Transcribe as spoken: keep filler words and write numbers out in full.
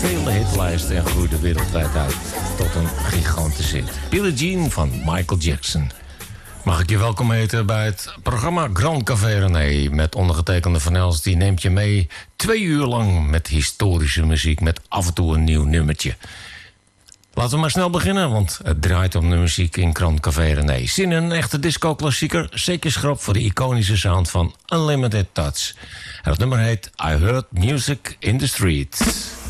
vele hitlijsten en groeide wereldwijd uit tot een gigantische hit. Billie Jean van Michael Jackson. Mag ik je welkom heten bij het programma Grand Café René met ondergetekende Van Els. Die neemt je mee twee uur lang met historische muziek met af en toe een nieuw nummertje. Laten we maar snel beginnen, want het draait om de muziek in Grand Café René. Zin in een echte disco-klassieker? Zeker schrap voor de iconische sound van Unlimited Touch. En het nummer heet I Heard Music in the Street.